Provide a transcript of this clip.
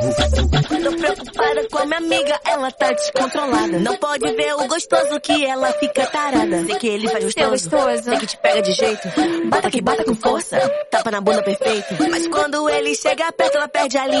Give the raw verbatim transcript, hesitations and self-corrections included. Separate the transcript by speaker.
Speaker 1: Tô preocupada com a minha amiga, ela tá descontrolada. Não pode ver o gostoso que ela fica tarada. Sei que ele faz gostoso,
Speaker 2: gostoso.
Speaker 1: sei que te pega de jeito. Bata que bata com força, tapa na bunda perfeito. Mas quando ele chega perto, ela perde a linha.